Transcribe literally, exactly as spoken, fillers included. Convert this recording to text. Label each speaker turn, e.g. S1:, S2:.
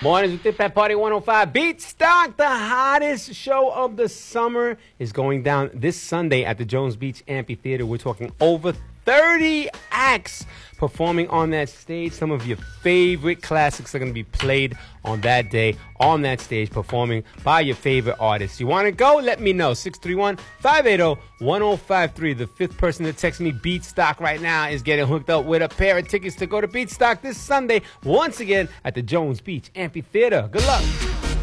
S1: Mornings with Dip at Party one oh five. Beatstock, the hottest show of the summer, is going down this Sunday at the Jones Beach Amphitheater. We're talking over thirty acts performing on that stage. Some of your favorite classics are going to be played on that day, on that stage, performing by your favorite artists. You want to go? Let me know. six three one, five eight zero, one zero five three. The fifth person to text me Beatstock right now is getting hooked up with a pair of tickets to go to Beatstock this Sunday, once again at the Jones Beach Amphitheater. Good luck.